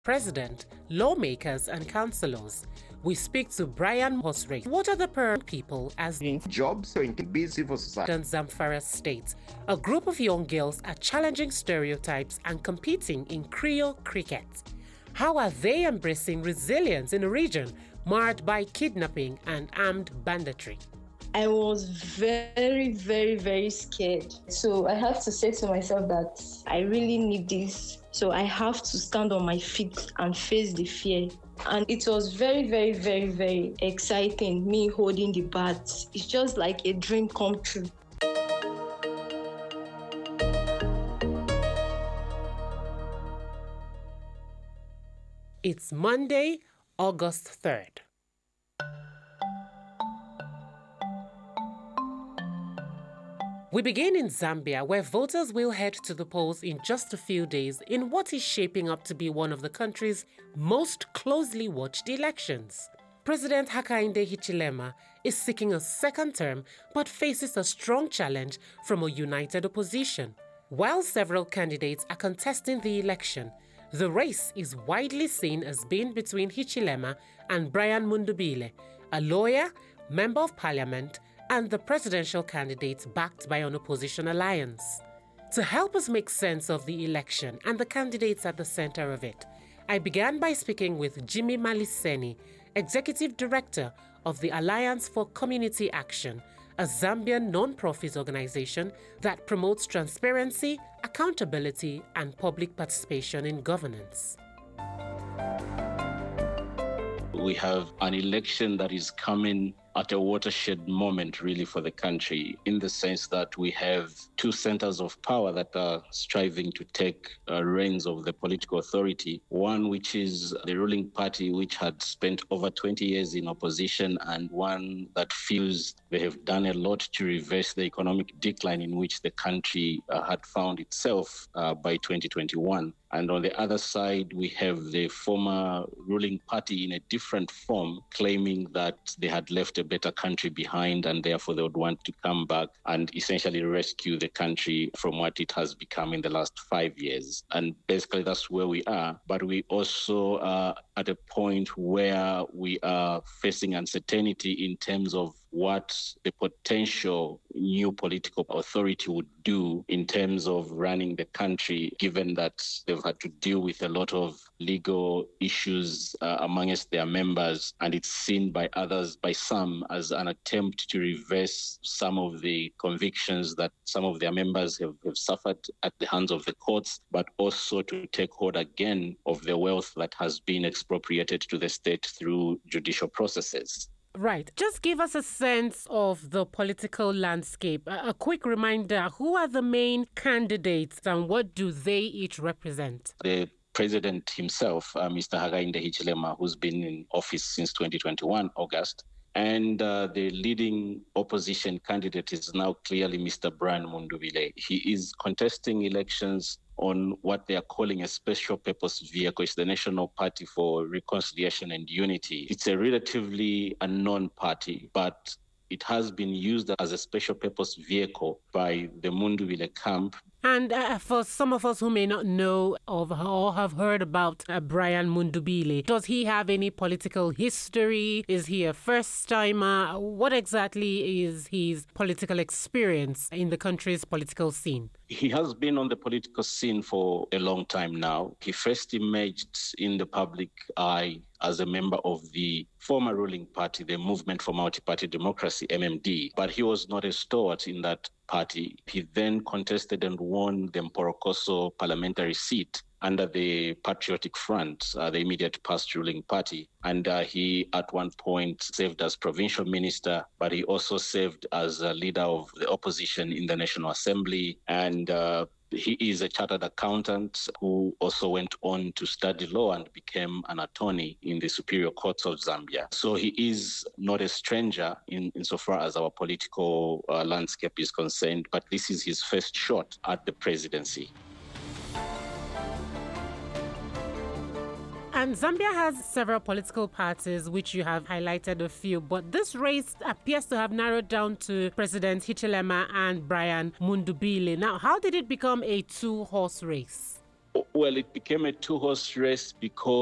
president, lawmakers, and councillors. We speak to Brian Hosray. What are the people as jobs in busy for society? Zamfara State. A group of young girls are challenging stereotypes and competing in Creole cricket. How are they embracing resilience in a region marred by kidnapping and armed banditry? I was very, very, very scared. So I have to say to myself that I really need this. So I have to stand on my feet and face the fear. And it was very, very, very, very exciting, me holding the bat. It's just like a dream come true. It's Monday, August 3rd. We begin in Zambia, where voters will head to the polls in just a few days in what is shaping up to be one of the country's most closely watched elections. President Hakainde Hichilema is seeking a second term but faces a strong challenge from a united opposition. While several candidates are contesting the election, the race is widely seen as being between Hichilema and Brian Mundubile, a lawyer, member of parliament, and the presidential candidate backed by an opposition alliance. To help us make sense of the election and the candidates at the center of it, I began by speaking with Jimmy Maliseni, Executive Director of the Alliance for Community Action, a Zambian non-profit organization that promotes transparency, accountability, and public participation in governance. We have an election that is coming at a watershed moment, really, for the country, in the sense that we have two centers of power that are striving to take reins of the political authority. One, which is the ruling party, which had spent over 20 years in opposition, and one that feels they have done a lot to reverse the economic decline in which the country had found itself by 2021. And on the other side, we have the former ruling party in a different form, claiming that they had left a better country behind and therefore they would want to come back and essentially rescue the country from what it has become in the last 5 years. And basically that's where we are. But we also are at a point where we are facing uncertainty in terms of what the potential new political authority would do in terms of running the country, given that they've had to deal with a lot of legal issues amongst their members, and it's seen by others, by some, as an attempt to reverse some of the convictions that some of their members have suffered at the hands of the courts, but also to take hold again of the wealth that has been expropriated to the state through judicial processes. Right. Just give us a sense of the political landscape. A quick reminder, who are the main candidates and what do they each represent? The president himself, Mr. Hakainde Hichilema, who's been in office since 2021, August, and the leading opposition candidate is now clearly Mr. Brian Mundubile. He is contesting elections on what they are calling a special purpose vehicle. It's the National Party for Reconciliation and Unity. It's a relatively unknown party, but it has been used as a special purpose vehicle by the Mundubile camp. And for some of us who may not know of or have heard about Brian Mundubile, does he have any political history? Is he a first-timer? What exactly is his political experience in the country's political scene? He has been on the political scene for a long time now. He first emerged in the public eye as a member of the former ruling party, the Movement for Multi-Party Democracy, MMD, but he was not a stalwart in that party. He then contested and won the Mporokoso parliamentary seat under the Patriotic Front, the immediate past ruling party. And he, at one point, served as provincial minister, but he also served as a leader of the opposition in the National Assembly. And he is a chartered accountant who also went on to study law and became an attorney in the Superior Courts of Zambia. So he is not a stranger insofar as our political landscape is concerned, but this is his first shot at the presidency. And Zambia has several political parties, which you have highlighted a few, but this race appears to have narrowed down to President Hichilema and Brian Mundubile. Now, how did it become a two-horse race? Well, it became a two-horse race because